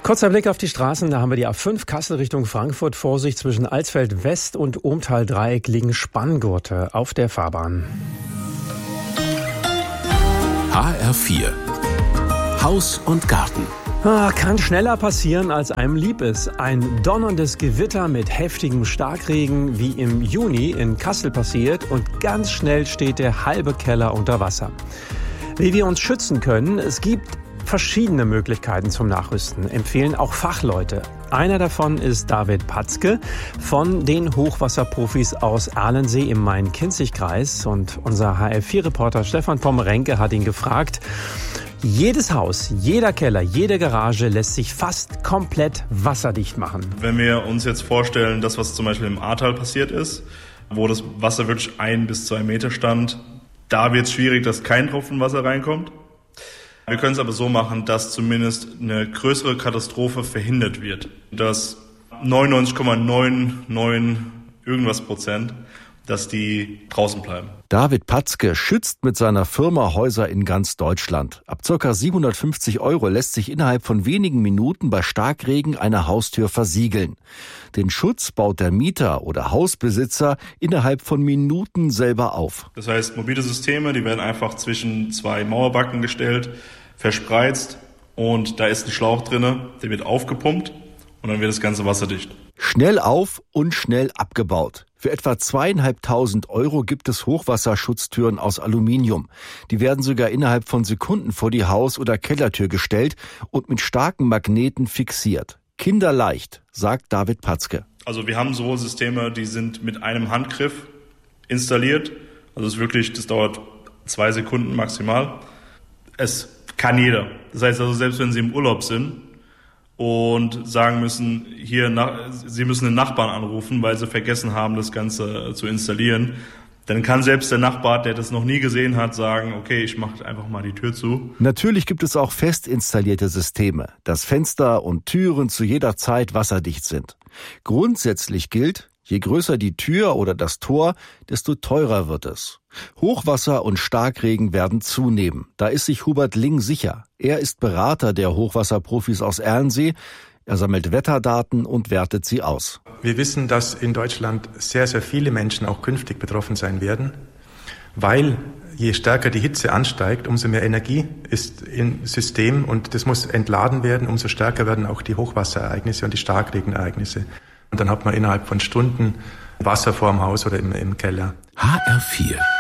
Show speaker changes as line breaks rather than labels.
Kurzer Blick auf die Straßen, da haben wir die A5 Kassel Richtung Frankfurt. Vorsicht, zwischen Alsfeld West und Ohmtal-Dreieck liegen Spanngurte auf der Fahrbahn.
HR4 Haus und Garten.
Kann schneller passieren, als einem lieb ist. Ein donnerndes Gewitter mit heftigem Starkregen, wie im Juni in Kassel passiert, und ganz schnell steht der halbe Keller unter Wasser. Wie wir uns schützen können, es gibt verschiedene Möglichkeiten zum Nachrüsten, empfehlen auch Fachleute. Einer davon ist David Patzke von den Hochwasserprofis aus Erlensee im Main-Kinzig-Kreis. Und unser HR4-Reporter Stefan Pommerenke hat ihn gefragt: Jedes Haus, jeder Keller, jede Garage lässt sich fast komplett wasserdicht machen.
Wenn wir uns jetzt vorstellen, das, was zum Beispiel im Ahrtal passiert ist, wo das Wasser wirklich 1 bis 2 Meter stand, da wird es schwierig, dass kein Tropfen Wasser reinkommt. Wir können es aber so machen, dass zumindest eine größere Katastrophe verhindert wird. Dass 99,99 irgendwas Prozent, dass die draußen bleiben.
David Patzke schützt mit seiner Firma Häuser in ganz Deutschland. Ab ca. 750 € lässt sich innerhalb von wenigen Minuten bei Starkregen eine Haustür versiegeln. Den Schutz baut der Mieter oder Hausbesitzer innerhalb von Minuten selber auf.
Das heißt, mobile Systeme, die werden einfach zwischen 2 Mauerbacken gestellt, verspreizt, und da ist ein Schlauch drin, der wird aufgepumpt und dann wird das Ganze wasserdicht.
Schnell auf und schnell abgebaut. Für etwa 2.500 € gibt es Hochwasserschutztüren aus Aluminium. Die werden sogar innerhalb von Sekunden vor die Haus- oder Kellertür gestellt und mit starken Magneten fixiert. Kinderleicht, sagt David Patzke.
Also wir haben so Systeme, die sind mit einem Handgriff installiert. Also es ist wirklich, das dauert 2 Sekunden maximal. Es kann jeder. Das heißt also, selbst wenn Sie im Urlaub sind und sagen müssen, Sie müssen den Nachbarn anrufen, weil Sie vergessen haben, das Ganze zu installieren, dann kann selbst der Nachbar, der das noch nie gesehen hat, sagen, okay, ich mache einfach mal die Tür zu.
Natürlich gibt es auch fest installierte Systeme, dass Fenster und Türen zu jeder Zeit wasserdicht sind. Grundsätzlich gilt: Je größer die Tür oder das Tor, desto teurer wird es. Hochwasser und Starkregen werden zunehmen. Da ist sich Hubert Ling sicher. Er ist Berater der Hochwasserprofis aus Erlensee. Er sammelt Wetterdaten und wertet sie aus.
Wir wissen, dass in Deutschland sehr, sehr viele Menschen auch künftig betroffen sein werden, weil je stärker die Hitze ansteigt, umso mehr Energie ist im System und das muss entladen werden, umso stärker werden auch die Hochwasserereignisse und die Starkregenereignisse. Und dann hat man innerhalb von Stunden Wasser vorm Haus oder im Keller.
HR4